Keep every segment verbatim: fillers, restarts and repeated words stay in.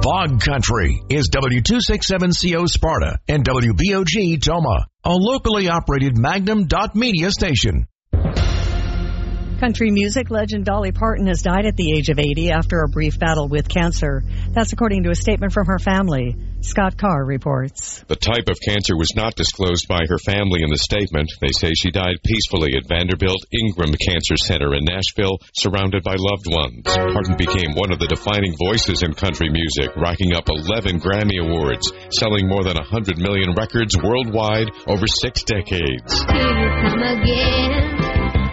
Bog Country is W two sixty-seven C O Sparta and W B O G Toma, a locally operated Magnum dot media station. Country music legend Dolly Parton has died at the age of eighty after a brief battle with cancer. That's according to a statement from her family. Scott Carr reports. The type of cancer was not disclosed by her family in the statement. They say she died peacefully at Vanderbilt Ingram Cancer Center in Nashville, surrounded by loved ones. Parton became one of the defining voices in country music, racking up eleven Grammy Awards, selling more than one hundred million records worldwide over six decades. Here you come again.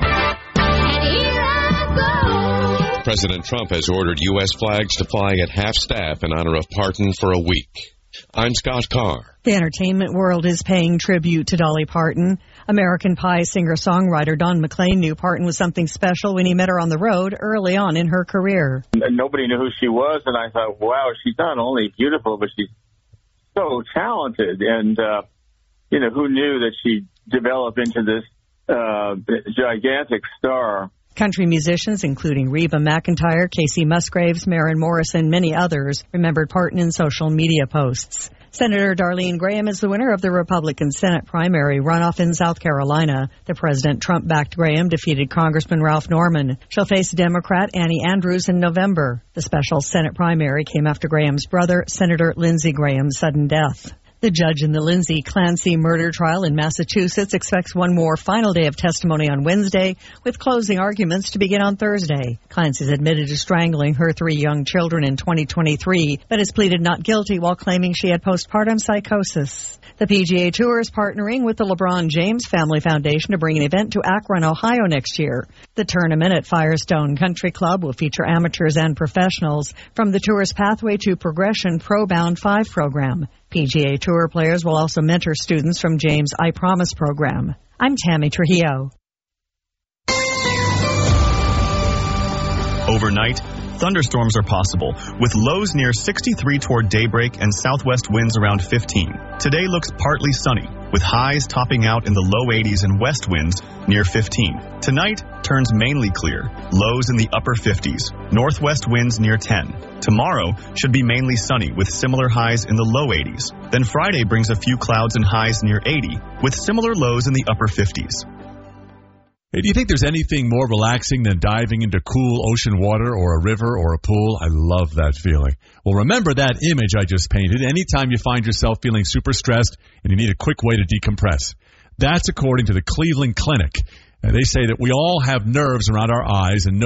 President Trump has ordered U S flags to fly at half-staff in honor of Parton for a week. I'm Scott Carr. The entertainment world is paying tribute to Dolly Parton. American Pie singer-songwriter Don McLean knew Parton was something special when he met her on the road early on in her career. Nobody knew who she was, and I thought, wow, she's not only beautiful, but she's so talented. And, uh, you know, who knew that she'd develop into this uh, gigantic star? Country musicians, including Reba McEntire, Casey Musgraves, Maren Morris, and many others, remembered Parton in social media posts. Senator Darlene Graham is the winner of the Republican Senate primary runoff in South Carolina. The President Trump-backed Graham defeated Congressman Ralph Norman. She'll face Democrat Annie Andrews in November. The special Senate primary came after Graham's brother, Senator Lindsey Graham's sudden death. The judge in the Lindsay Clancy murder trial in Massachusetts expects one more final day of testimony on Wednesday, with closing arguments to begin on Thursday. Clancy's admitted to strangling her three young children in twenty twenty-three, but has pleaded not guilty while claiming she had postpartum psychosis. The P G A Tour is partnering with the LeBron James Family Foundation to bring an event to Akron, Ohio next year. The tournament at Firestone Country Club will feature amateurs and professionals from the Tour's Pathway to Progression ProBound five program. P G A Tour players will also mentor students from James' I Promise program. I'm Tammy Trujillo. Overnight, thunderstorms are possible, with lows near sixty-three toward daybreak and southwest winds around fifteen. Today looks partly sunny, with highs topping out in the low eighties and west winds near fifteen. Tonight turns mainly clear, lows in the upper fifties, northwest winds near ten. Tomorrow should be mainly sunny with similar highs in the low eighties. Then Friday brings a few clouds and highs near eighty, with similar lows in the upper fifties. Hey, do you think there's anything more relaxing than diving into cool ocean water or a river or a pool? I love that feeling. Well, remember that image I just painted anytime you find yourself feeling super stressed and you need a quick way to decompress. That's according to the Cleveland Clinic. And they say that we all have nerves around our eyes and